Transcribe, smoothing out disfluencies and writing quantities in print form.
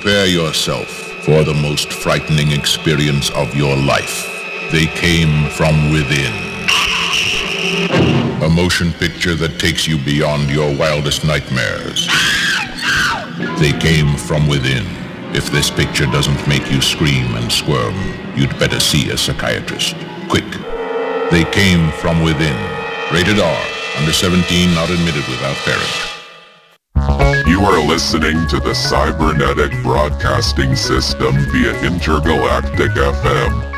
Prepare yourself for the most frightening experience of your life. They came from within. A motion picture that takes you beyond your wildest nightmares. They came from within. If this picture doesn't make you scream and squirm, you'd better see a psychiatrist. Quick. They came from within. Rated R. Under 17, not admitted without parent. You are listening to the Cybernetic Broadcasting System via Intergalactic FM.